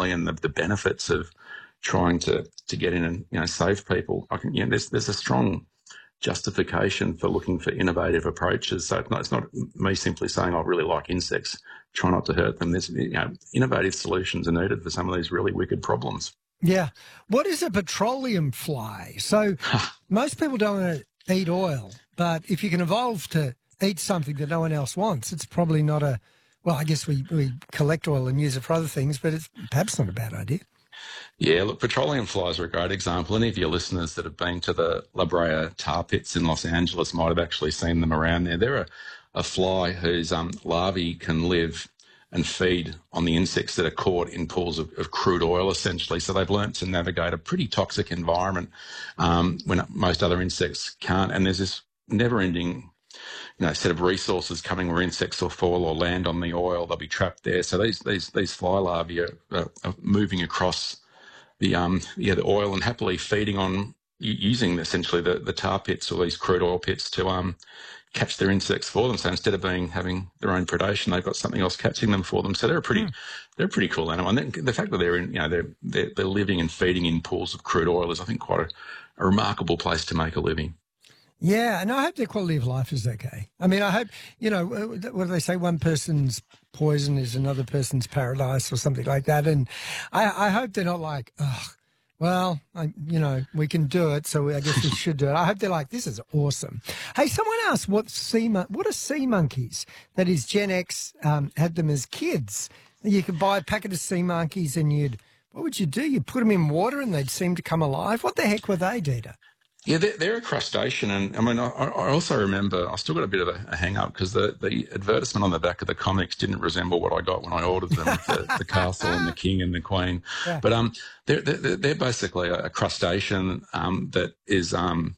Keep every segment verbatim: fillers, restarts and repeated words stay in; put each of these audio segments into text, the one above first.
recently, and the, the benefits of trying to, to get in and, you know, save people. I can, you know, there's, there's a strong justification for looking for innovative approaches. So it's not, it's not me simply saying I really like insects, try not to hurt them. There's, you know, innovative solutions are needed for some of these really wicked problems. Yeah. What is a petroleum fly? So most people don't want to eat oil, but if you can evolve to eat something that no one else wants, it's probably not a, well, I guess we, we collect oil and use it for other things, but it's perhaps not a bad idea. Yeah, look, petroleum flies are a great example. Any of your listeners that have been to the La Brea tar pits in Los Angeles might have actually seen them around there. They're a, a fly whose um, larvae can live and feed on the insects that are caught in pools of, of crude oil, essentially. So they've learnt to navigate a pretty toxic environment um, when most other insects can't. And there's this never-ending, you know, set of resources coming where insects will fall or land on the oil. They'll be trapped there. So these these these fly larvae are, are, are moving across the um yeah the oil and happily feeding on using essentially the, the tar pits or these crude oil pits to um catch their insects for them. So instead of being having their own predation, they've got something else catching them for them. So they're a pretty mm. they're a pretty cool animal. And the fact that they're in you know they're, they're they're living and feeding in pools of crude oil is, I think, quite a, a remarkable place to make a living. Yeah, and I hope their quality of life is okay. I mean, I hope, you know, what do they say? One person's poison is another person's paradise or something like that. And I, I hope they're not like, oh, well, I, you know, we can do it, so I guess we should do it. I hope they're like, this is awesome. Hey, someone asked what sea mon- what are sea monkeys? That is, Gen X um, had them as kids. You could buy a packet of sea monkeys and you'd, what would you do? You'd put them in water and they'd seem to come alive. What the heck were they, Dieter? Yeah, they're, they're a crustacean, and I mean, I, I also remember I still got a bit of a, a hang up because the, the advertisement on the back of the comics didn't resemble what I got when I ordered them, the, the castle and the king and the queen. Yeah. But um, they're, they're they're basically a crustacean um that is um,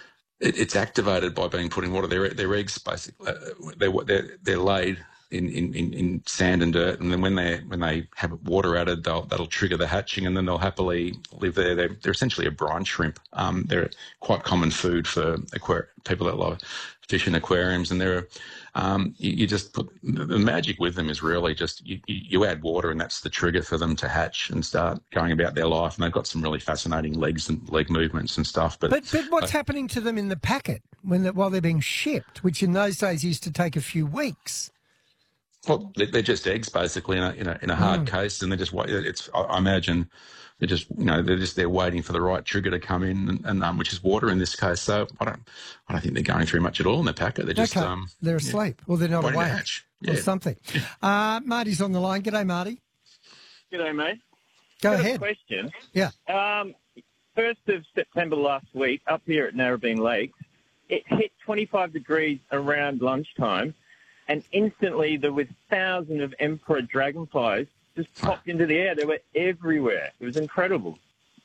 it, it's activated by being put in water. Their their eggs basically they're they're, they're laid in, in, in sand and dirt, and then when they when they have water added, they'll that'll trigger the hatching, and then they'll happily live there. They're, they're essentially a brine shrimp. Um, they're quite common food for aquar- people that love fish in aquariums, and they're um, you, you just put the magic with them is really just you, you add water, and that's the trigger for them to hatch and start going about their life. And they've got some really fascinating legs and leg movements and stuff. But but, but what's uh, happening to them in the packet when the, while they're being shipped, which in those days used to take a few weeks? Well, they're just eggs, basically, in a in a, in a hard mm. case, and they're just. It's. I imagine they're just. You know, they're just there waiting for the right trigger to come in, and, and um, which is water in this case. So I don't. I don't think they're going through much at all in the packet. They're just. Okay. Um, they're asleep, yeah. or they're not awake, yeah. or something. Uh, Marty's on the line. G'day, Marty. G'day, mate. Go Got ahead. A question. Yeah. Um, first of September last week, up here at Narrabeen Lakes, it hit twenty-five degrees around lunchtime. And instantly there was thousands of emperor dragonflies just popped into the air. They were everywhere. It was incredible.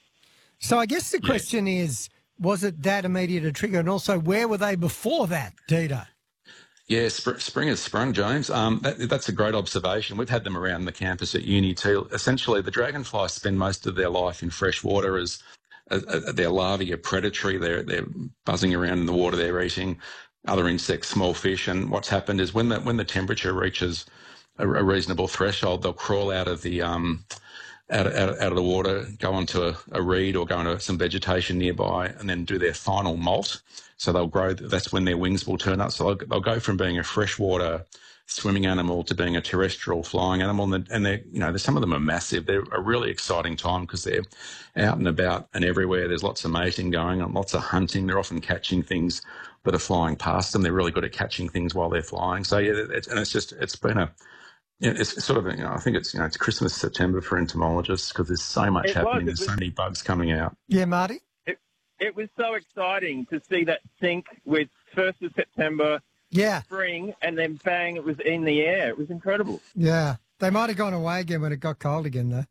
So I guess the question yeah. is, was it that immediate a trigger? And also, where were they before that, Dieter? Yeah, sp- spring has sprung, James. Um, that, that's a great observation. We've had them around the campus at uni too. Essentially, the dragonflies spend most of their life in fresh water as, as, as their larvae are predatory. They're, they're buzzing around in the water. They're eating other insects, small fish, and what's happened is when the when the temperature reaches a, a reasonable threshold, they'll crawl out of the um out of, out of, out of the water, go onto a, a reed or go into some vegetation nearby, and then do their final molt. So they'll grow. That's when their wings will turn up. So they'll, they'll go from being a freshwater swimming animal to being a terrestrial flying animal, and, and they're you know some of them are massive. They're a really exciting time because they're out and about and everywhere. There's lots of mating going on, lots of hunting. They're often catching things that are flying past them. They're really good at catching things while they're flying. So yeah, it's, and it's just it's been a you know, it's sort of you know I think it's you know it's Christmas September for entomologists because there's so much it happening. Was, there's so many bugs coming out. Yeah, Marty. It, it was so exciting to see that sync with first of September. Yeah. Spring, and then bang, it was in the air. It was incredible. Yeah. They might have gone away again when it got cold again, though.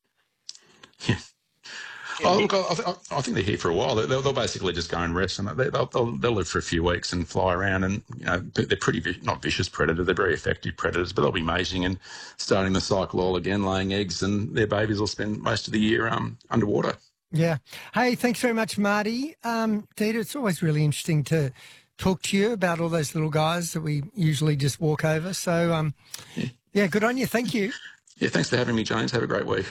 Yeah. Oh, look, I, th- I think they're here for a while. They'll, they'll basically just go and rest, and they'll, they'll, they'll live for a few weeks and fly around. And you know, they're pretty vi- not vicious predators. They're very effective predators, but they'll be mating and starting the cycle all again, laying eggs, and their babies will spend most of the year um, underwater. Yeah. Hey, thanks very much, Marty. Um, Dieter, it's always really interesting to talk to you about all those little guys that we usually just walk over. So, um, yeah. yeah, good on you. Thank you. Yeah, thanks for having me, James. Have a great week.